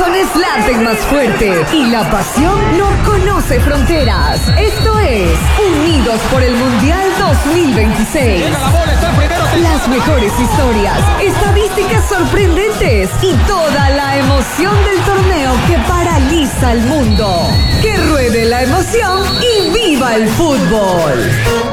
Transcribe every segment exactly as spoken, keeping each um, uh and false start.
corazones laten más fuerte y la pasión no conoce fronteras. Esto es Unidos por el Mundial dos mil veintiséis. Las mejores historias, estadísticas sorprendentes y toda la emoción del torneo que paraliza el mundo. Que ruede la emoción y viva el fútbol.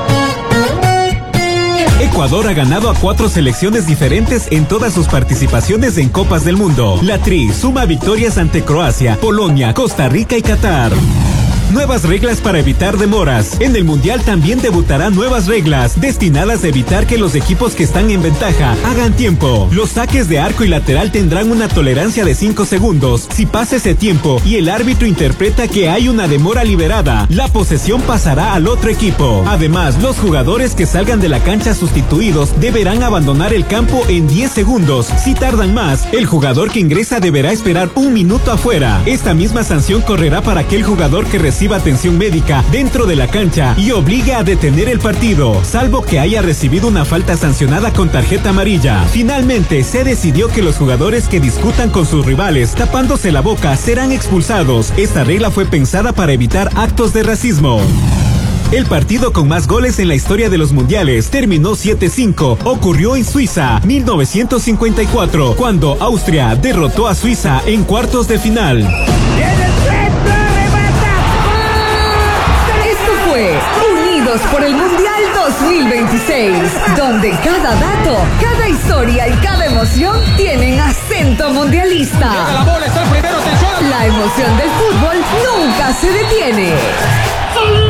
Ecuador ha ganado a cuatro selecciones diferentes en todas sus participaciones en Copas del Mundo. La Tri suma victorias ante Croacia, Polonia, Costa Rica y Qatar. Nuevas reglas para evitar demoras. En el Mundial también debutarán nuevas reglas destinadas a evitar que los equipos que están en ventaja hagan tiempo. Los saques de arco y lateral tendrán una tolerancia de cinco segundos. Si pasa ese tiempo y el árbitro interpreta que hay una demora liberada, la posesión pasará al otro equipo. Además, los jugadores que salgan de la cancha sustituidos deberán abandonar el campo en diez segundos. Si tardan más, el jugador que ingresa deberá esperar un minuto afuera. Esta misma sanción correrá para aquel jugador que reciba atención médica dentro de la cancha y obligue a detener el partido, salvo que haya recibido una falta sancionada con tarjeta amarilla. Finalmente, se decidió que los jugadores que discutan con sus rivales tapándose la boca serán expulsados. Esta regla fue pensada para evitar actos de racismo. El partido con más goles en la historia de los mundiales terminó siete cinco. Ocurrió en Suiza, mil novecientos cincuenta y cuatro, cuando Austria derrotó a Suiza en cuartos de final. Unidos por el Mundial dos mil veintiséis, donde cada dato, cada historia y cada emoción tienen acento mundialista. La emoción del fútbol nunca se detiene.